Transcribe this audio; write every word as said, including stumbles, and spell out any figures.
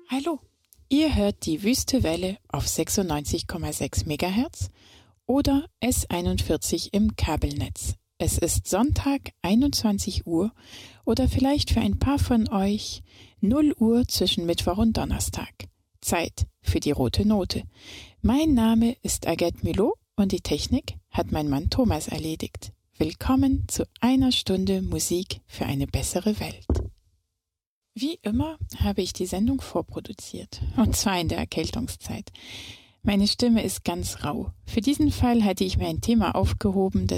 Hallo, ihr hört die Wüste Welle auf sechsundneunzig Komma sechs Megahertz oder S einundvierzig im Kabelnetz. Es ist Sonntag, einundzwanzig Uhr oder vielleicht für ein paar von euch null Uhr zwischen Mittwoch und Donnerstag. Zeit für die rote Note. Mein Name ist Agathe Mulot und die Technik hat mein Mann Thomas erledigt. Willkommen zu einer Stunde Musik für eine bessere Welt. Wie immer habe ich die Sendung vorproduziert, und zwar in der Erkältungszeit. Meine Stimme ist ganz rau. Für diesen Fall hatte ich mir ein Thema aufgehoben,